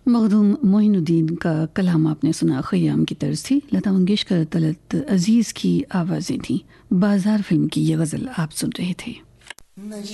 मखदूम मोइनुद्दीन का कलाम आपने सुना, ख़याम की तर्ज थी। लता मंगेशकर, तलत अजीज़ की आवाज़ें थीं। बाज़ार फिल्म की ये गज़ल आप सुन रहे थे।